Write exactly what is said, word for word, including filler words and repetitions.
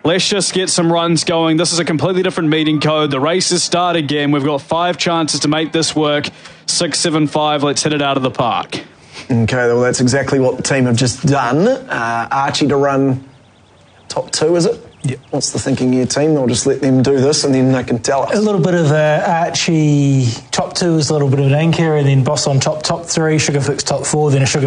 Let's just get some runs going. This is a completely different meeting code. The races start again. We've got five chances to make this work. Six, seven, five. Let's hit it out of the park. Okay, well, that's exactly what the team have just done. Uh, Archie to run top two, is it? Yep. What's the thinking here, team? They'll just let them do this and then they can tell us. A little bit of uh, Archie top two is a little bit of an anchor, and then Boss on top, top three, Sugarfix top four, then a Sugar